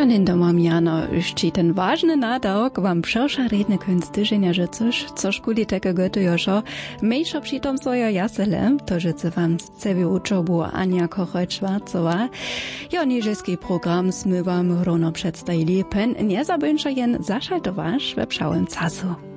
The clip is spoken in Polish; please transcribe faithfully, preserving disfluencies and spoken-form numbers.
Ja, nie mam jano jeszcze ten ważny nadałk wam przesza redny kunst tyżenia życzysz, co szkuli tego gotujoszo, mniejszo przy tom swoje jasele, to życzy wam z cebi uczobu Ania Kochot-Schwarzowa. Ja, niżeski program sme wam równo przedstawili, pen nie zabęsza jen zaszaltowasz we pszałym casu.